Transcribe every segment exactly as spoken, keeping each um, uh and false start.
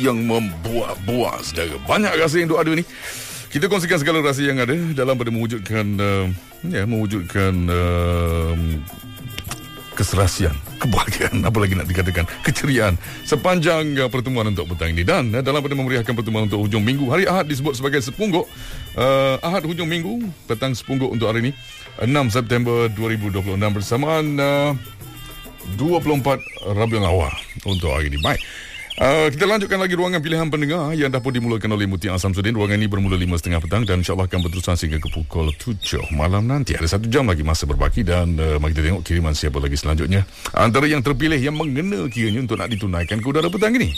yang membuah-buah, saudara. Banyak rasa yang duk ada ni. Kita kongsikan segala rasa yang ada dalam pada mewujudkan uh, ya, mewujudkan uh, keserasian, kebahagiaan, apa lagi nak dikatakan, keceriaan sepanjang uh, pertemuan untuk petang ini. Dan uh, dalam pada memeriahkan pertemuan untuk hujung minggu, hari Ahad disebut sebagai sepungguk. uh, Ahad hujung minggu, petang sepungguk untuk hari ini, enam September dua ribu dua puluh enam, bersamaan uh, dua puluh empat Rabiul Awal untuk hari ini. Baik, Uh, kita lanjutkan lagi ruangan pilihan pendengar yang dah pun dimulakan oleh Muti Asamsudin. Ruangan ini bermula lima tiga puluh petang dan insyaAllah akan berterusan sehingga ke pukul tujuh malam nanti. Ada satu jam lagi masa berbaki dan uh, mari kita tengok kiriman siapa lagi selanjutnya antara yang terpilih yang mengena kiranya untuk nak ditunaikan ke udara petang ini.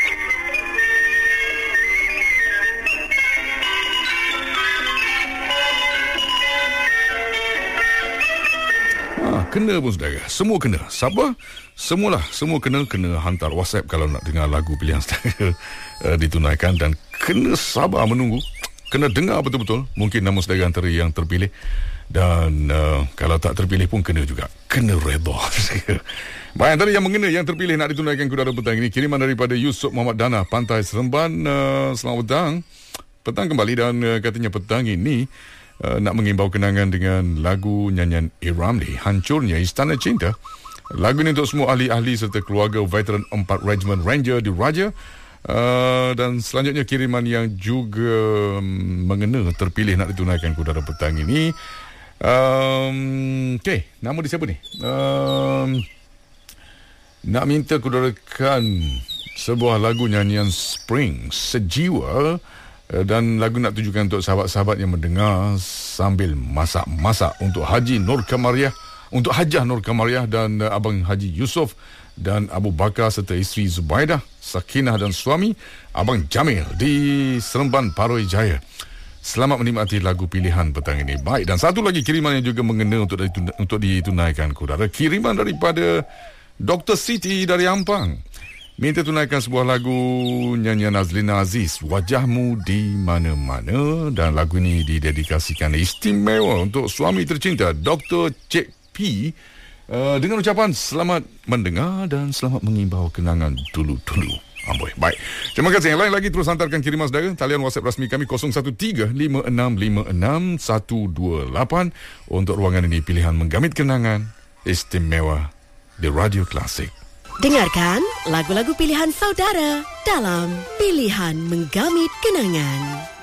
Kena pun saudara, semua kena. Sabar, semualah, semua kena. Kena hantar WhatsApp kalau nak dengar lagu pilihan saudara uh, ditunaikan. Dan kena sabar menunggu. Kena dengar betul-betul. Mungkin nama saudara antara yang terpilih. Dan uh, kalau tak terpilih pun kena juga. Kena redha. Baik, antara yang mengena yang terpilih nak ditunaikan ke udara petang ini, kiriman daripada Yusuf Muhammad Dana, Pantai Seremban. uh, Selamat petang. Petang kembali dan uh, katanya petang ini Uh, nak mengimbau kenangan dengan lagu nyanyian A. Ramli, Hancurnya Istana Cinta. Lagu ini untuk semua ahli-ahli serta keluarga veteran empat Regiment Ranger di Raja. Uh, dan selanjutnya kiriman yang juga um, mengena terpilih nak ditunaikan ke udara petang ini. Um, Okey, nama dia siapa ni? Um, nak minta kudarakan sebuah lagu nyanyian Spring, Sejiwa. Dan lagu nak tujukan untuk sahabat-sahabat yang mendengar sambil masak-masak untuk Haji Nur Kamariah, untuk Hajah Nur Kamariah dan uh, Abang Haji Yusof dan Abu Bakar serta isteri Zubaidah, Sakinah dan suami Abang Jamil di Seremban Paroi Jaya. Selamat menikmati lagu pilihan petang ini. Baik, dan satu lagi kiriman yang juga mengena untuk ditun- untuk ditunaikan ke udara. Kiriman daripada Doktor Siti dari Ampang. Minta tunaikan sebuah lagu nyanyian Azlina Aziz, Wajahmu di Mana-Mana. Dan lagu ini didedikasikan istimewa untuk suami tercinta Doktor Cik P, uh, dengan ucapan selamat mendengar dan selamat mengimbau kenangan dulu-dulu. Amboi. Baik, terima kasih. Yang lain lagi terus hantarkan kiriman saudara. Talian WhatsApp rasmi kami kosong satu tiga lima enam lima enam satu dua lapan untuk ruangan ini pilihan menggamit kenangan istimewa di Radio Klasik. Dengarkan lagu-lagu pilihan saudara dalam Pilihan Menggamit Kenangan.